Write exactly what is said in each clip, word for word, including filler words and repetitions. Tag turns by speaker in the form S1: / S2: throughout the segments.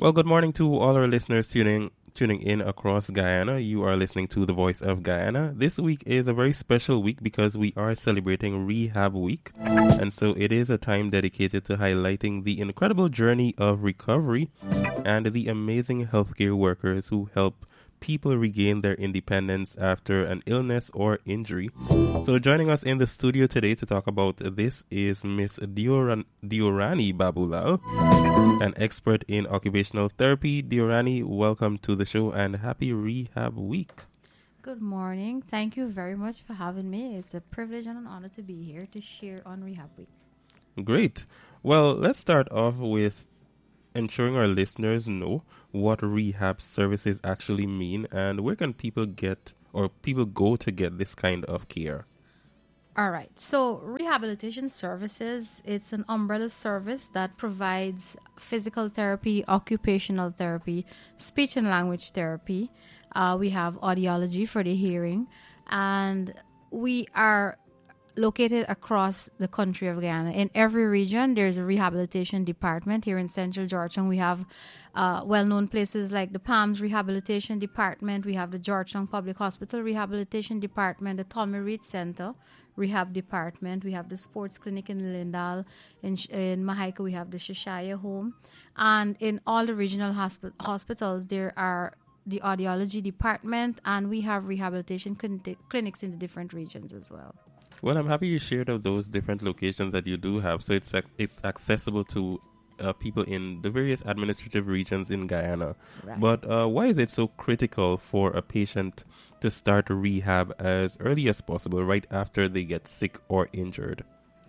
S1: Well, good morning to all our listeners tuning tuning in across Guyana. You are listening to the Voice of Guyana. This week is a very special week because we are celebrating Rehab Week. And so it is a time dedicated to highlighting the incredible journey of recovery and the amazing healthcare workers who help people regain their independence after an illness or injury. So joining us in the studio today to talk about this is Miss Dioran- Diorani Babulal, an expert in occupational therapy. Diorani, welcome to the show and happy Rehab Week.
S2: Good morning. Thank you very much for having me. It's a privilege and an honor to be here to share on Rehab Week.
S1: Great. Well, let's start off with ensuring our listeners know what rehab services actually mean and where can people get or people go to get this kind of care.
S2: All right. So rehabilitation services, it's an umbrella service that provides physical therapy, occupational therapy, speech and language therapy. Uh, we have audiology for the hearing, and we are located across the country of Guyana. In every region, there's a rehabilitation department. Here in Central Georgetown, we have uh, well-known places like the Palms Rehabilitation Department. We have the Georgetown Public Hospital Rehabilitation Department, the Tolme Reed Center Rehab Department. We have the Sports Clinic in Lindal. In, in Mahaika, we have the Shishaya Home. And in all the regional hospi- hospitals, there are the audiology department, and we have rehabilitation clin- clinics in the different regions as well.
S1: Well, I'm happy you shared of those different locations that you do have, so it's ac- it's accessible to uh, people in the various administrative regions in Guyana.
S2: Right.
S1: But uh, why is it so critical for a patient to start rehab as early as possible, right after they get sick or injured?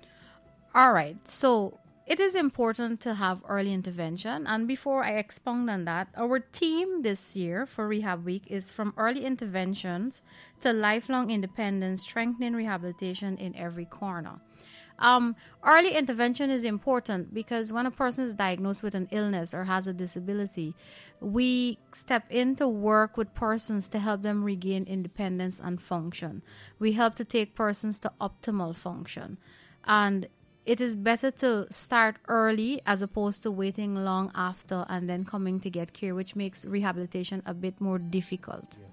S2: All right. So it is important to have early intervention. And before I expound on that, our theme this year for Rehab Week is from early interventions to lifelong independence, strengthening rehabilitation in every corner. Um, early intervention is important because when a person is diagnosed with an illness or has a disability, we step in to work with persons to help them regain independence and function. We help to take persons to optimal function. And it is better to start early as opposed to waiting long after and then coming to get care, which makes rehabilitation a bit more difficult.
S1: Yeah.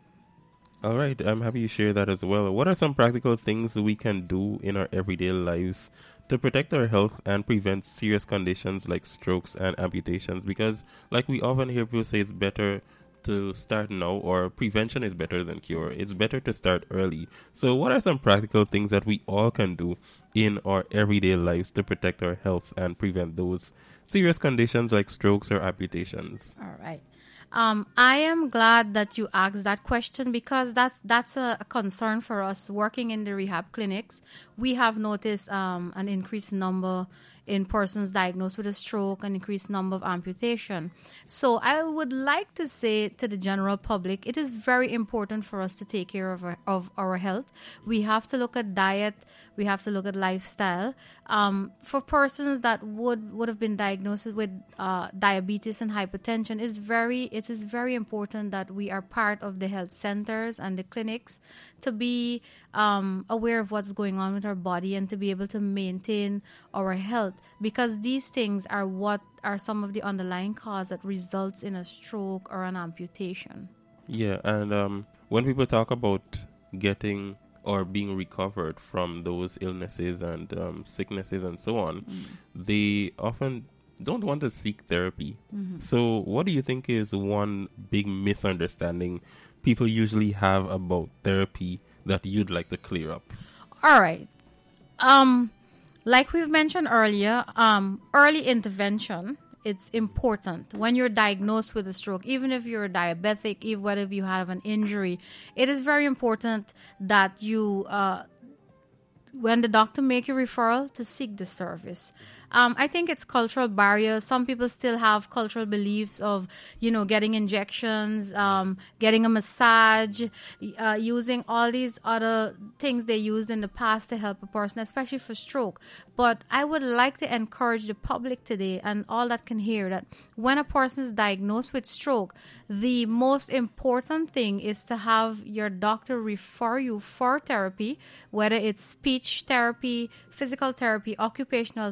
S1: All right, I'm happy you share that as well. What are some practical things we can do in our everyday lives to protect our health and prevent serious conditions like strokes and amputations? Because like we often hear people say, it's better to start now, or prevention is better than cure. It's better to start early. So what are some practical things that we all can do in our everyday lives to protect our health and prevent those serious conditions like strokes or amputations?
S2: All right. Um, I am glad that you asked that question because that's that's a, a concern for us working in the rehab clinics. We have noticed um, an increased number in persons diagnosed with a stroke, an increased number of amputation. So I would like to say to the general public, it is very important for us to take care of our, of our health. We have to look at diet. We have to look at lifestyle. Um, for persons that would, would have been diagnosed with uh, diabetes and hypertension, it's very, it is very important that we are part of the health centers and the clinics to be um, aware of what's going on with our body and to be able to maintain our health, because these things are what are some of the underlying cause that results in a stroke or an amputation.
S1: Yeah, and um, when people talk about getting or being recovered from those illnesses and um, sicknesses and so on, mm. they often don't want to seek therapy. Mm-hmm. So what do you think is one big misunderstanding people usually have about therapy that you'd like to clear up?
S2: All right. Um, like we've mentioned earlier, um, early intervention, it's important. When you're diagnosed with a stroke, even if you're diabetic, even whether you have an injury, it is very important that you, uh, when the doctor make a referral, to seek the service. Um, I think it's cultural barriers. Some people still have cultural beliefs of, you know, getting injections, um, getting a massage, uh, using all these other things they used in the past to help a person, especially for stroke. But I would like to encourage the public today and all that can hear that when a person is diagnosed with stroke, the most important thing is to have your doctor refer you for therapy, whether it's speech therapy, physical therapy, occupational therapy,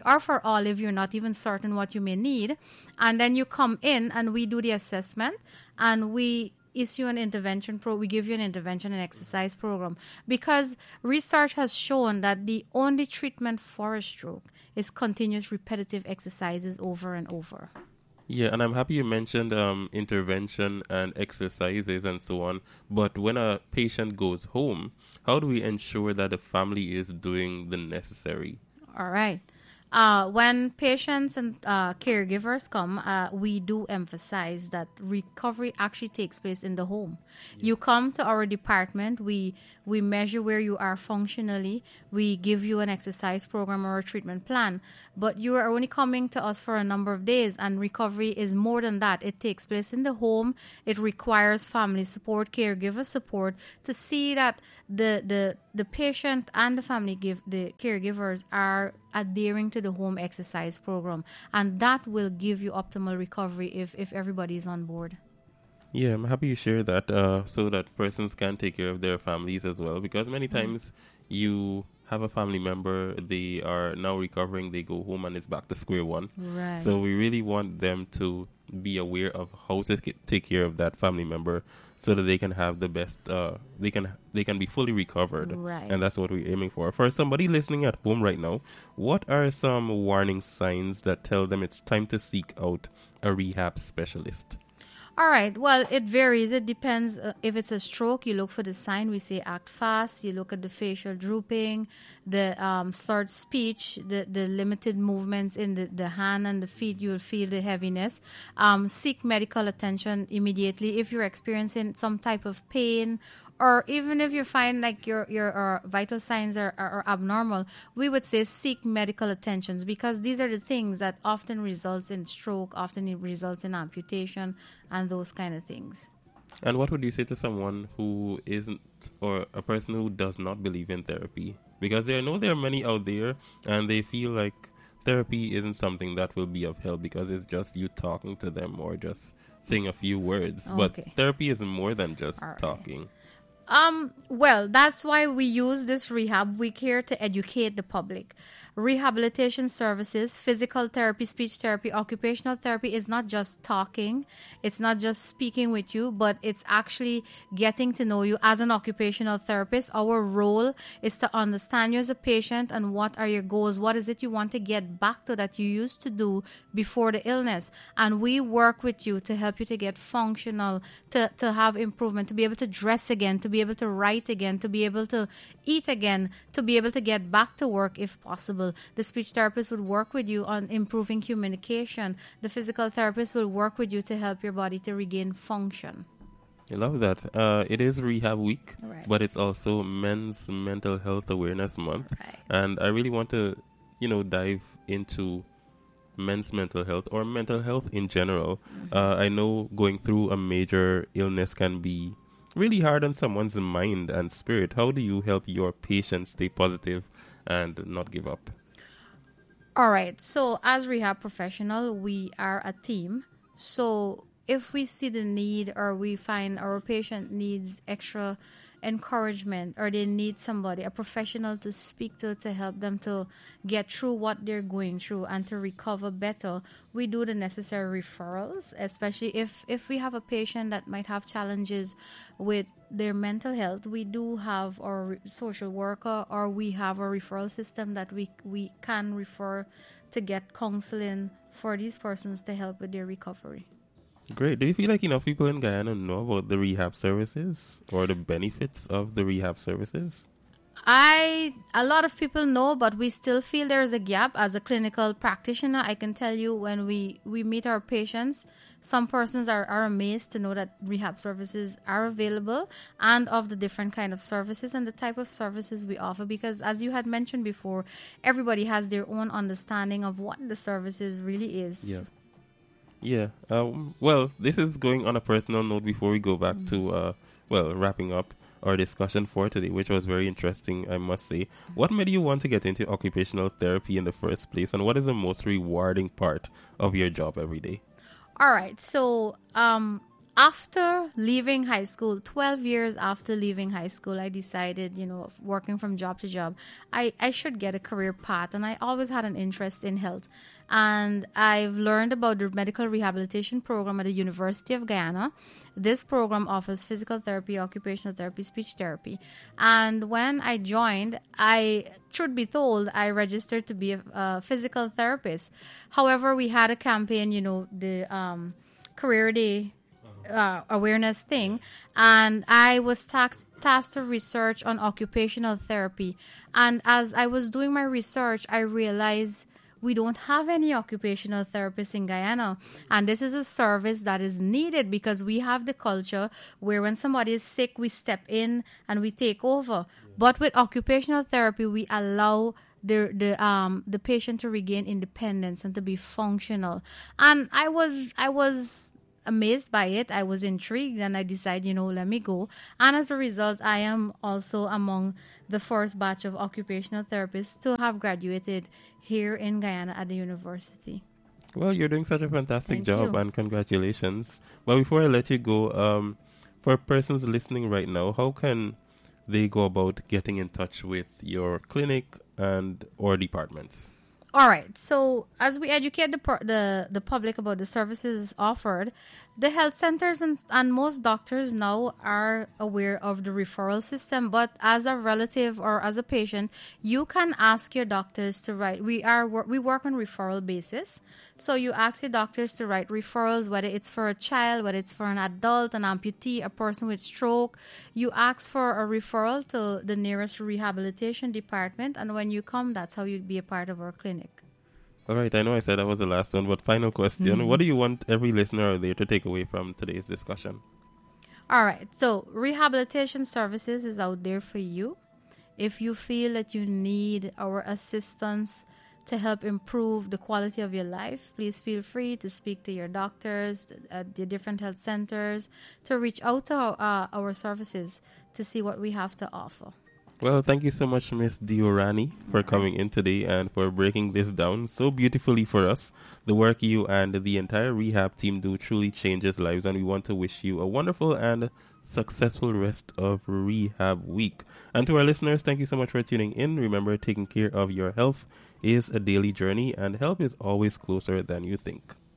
S2: or for all if you're not even certain what you may need. And then you come in and we do the assessment and we issue an intervention pro we give you an intervention and exercise program, because research has shown that the only treatment for a stroke is continuous repetitive exercises over and over.
S1: Yeah, and I'm happy you mentioned um, intervention and exercises and so on. But when a patient goes home, how do we ensure that the family is doing the necessary?
S2: All right. Uh, when patients and uh, caregivers come, uh, we do emphasize that recovery actually takes place in the home. Yeah. You come to our department, we we measure where you are functionally, we give you an exercise program or a treatment plan, but you are only coming to us for a number of days, and recovery is more than that. It takes place in the home. It requires family support, caregiver support to see that the the the patient and the family give the caregivers are adhering to the home exercise program, and that will give you optimal recovery if if everybody is on board.
S1: Yeah, I'm happy you share that uh, so that persons can take care of their families as well, because many times mm. you have a family member, they are now recovering, they go home and it's back to square one.
S2: Right.
S1: So we really want them to be aware of how to take care of that family member so that they can have the best, uh, they can they can be fully recovered.
S2: Right.
S1: And that's what we're aiming for. For somebody listening at home right now, what are some warning signs that tell them it's time to seek out a rehab specialist?
S2: All right. Well, it varies. It depends. Uh, if it's a stroke, you look for the sign. We say act fast. You look at the facial drooping, the um, slurred speech, the, the limited movements in the, the hand and the feet. You will feel the heaviness. Um, seek medical attention immediately. If you're experiencing some type of pain, or even if you find like your your uh, vital signs are, are, are abnormal, we would say seek medical attentions, because these are the things that often results in stroke, often it results in amputation and those kind of things.
S1: And what would you say to someone who isn't, or a person who does not believe in therapy? Because there, I know there are many out there and they feel like therapy isn't something that will be of help because it's just you talking to them or just saying a few words.
S2: Okay.
S1: But therapy is more than just
S2: All right.
S1: talking.
S2: Um, well, that's why we use this Rehab Week here to educate the public. Rehabilitation services, physical therapy, speech therapy, occupational therapy is not just talking. It's not just speaking with you, but it's actually getting to know you as an occupational therapist. Our role is to understand you as a patient and what are your goals. What is it you want to get back to that you used to do before the illness? And we work with you to help you to get functional, to, to have improvement, to be able to dress again, to be able to write again, to be able to eat again, to be able to get back to work if possible. The speech therapist would work with you on improving communication. The physical therapist will work with you to help your body to regain function.
S1: I love that. Uh, it is Rehab Week,
S2: right.
S1: but it's also Men's Mental Health Awareness Month.
S2: Right.
S1: And I really want to, you know, dive into men's mental health or mental health in general. Mm-hmm. Uh, I know going through a major illness can be really hard on someone's mind and spirit. How do you help your patients stay positive and not give up?
S2: All right. So as rehab professional, we are a team. So if we see the need or we find our patient needs extra encouragement or they need somebody, a professional to speak to to help them to get through what they're going through and to recover better, we do the necessary referrals, especially if if we have a patient that might have challenges with their mental health. We do have our social worker or we have a referral system that we we can refer to get counseling for these persons to help with their recovery.
S1: Great. Do you feel like enough people in Guyana know about the rehab services or the benefits of the rehab services?
S2: I a lot of people know, but we still feel there is a gap. As a clinical practitioner, I can tell you when we, we meet our patients, some persons are, are amazed to know that rehab services are available and of the different kind of services and the type of services we offer. Because as you had mentioned before, everybody has their own understanding of what the services really is.
S1: Yeah. Yeah. Um, well, this is going on a personal note before we go back mm-hmm. to, uh, well, wrapping up our discussion for today, which was very interesting, I must say. Mm-hmm. What made you want to get into occupational therapy in the first place, and what is the most rewarding part of your job every day?
S2: All right. So um, after leaving high school, twelve years after leaving high school, I decided, you know, working from job to job, I, I should get a career path. And I always had an interest in health. And I've learned about the medical rehabilitation program at the University of Guyana. This program offers physical therapy, occupational therapy, speech therapy. And when I joined, I, truth be told, I registered to be a, a physical therapist. However, we had a campaign, you know, the um, Career Day Uh, awareness thing, and I was tasked, tasked to research on occupational therapy. And as I was doing my research, I realized we don't have any occupational therapists in Guyana, and this is a service that is needed because we have the culture where when somebody is sick, we step in and we take over. Yeah. But with occupational therapy, we allow the the um the patient to regain independence and to be functional. And I was I was amazed by it. I was intrigued, and I decided, you know, let me go. And as a result, I am also among the first batch of occupational therapists to have graduated here in Guyana at the university.
S1: Well, you're doing such a fantastic
S2: Thank
S1: job,
S2: you.
S1: And congratulations. But before I let you go, um, for persons listening right now, how can they go about getting in touch with your clinic and or departments?
S2: All right. So as we educate the, the the public about the services offered, the health centers and, and most doctors now are aware of the referral system. But as a relative or as a patient, you can ask your doctors to write. We are we work on referral basis. So you ask your doctors to write referrals, whether it's for a child, whether it's for an adult, an amputee, a person with stroke. You ask for a referral to the nearest rehabilitation department, and when you come, that's how you'd be a part of our clinic.
S1: All right, I know I said that was the last one, but final question. Mm-hmm. What do you want every listener out there to take away from today's discussion?
S2: All right, so rehabilitation services is out there for you. If you feel that you need our assistance to help improve the quality of your life, please feel free to speak to your doctors at the different health centers, to reach out to our, uh, our services to see what we have to offer.
S1: Well, thank you so much, Miss Diorani, for coming in today and for breaking this down so beautifully for us. The work you and the entire rehab team do truly changes lives, and we want to wish you a wonderful and successful rest of Rehab Week. And to our listeners, thank you so much for tuning in. Remember, taking care of your health is a daily journey, and help is always closer than you think.